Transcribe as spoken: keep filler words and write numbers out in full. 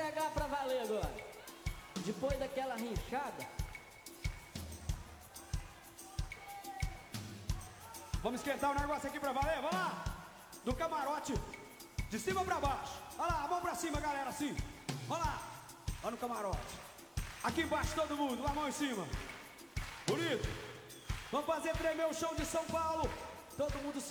pegar pra valer agora. Depois daquela rinchada. Vamos esquentar o negócio aqui pra valer, vamos lá! Do camarote, de cima pra baixo. Olha lá, a mão pra cima, galera, assim. Vamos lá, lá no camarote. Aqui embaixo todo mundo, a mão em cima. Bonito. Vamos fazer tremer o show de São Paulo. Todo mundo